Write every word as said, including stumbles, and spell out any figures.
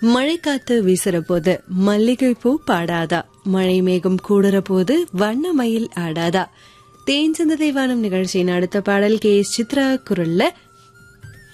மழை காத்து வீசுற போது மல்லிகை பூ பாடாதா, மழை மேகம் கூடுற போது வண்ண மயில் ஆடாதா. தேன் சிந்த தெய்வானம் நிகழ்ச்சியின் அடுத்த பாடல் கே எஸ் சித்ரா குரல்ல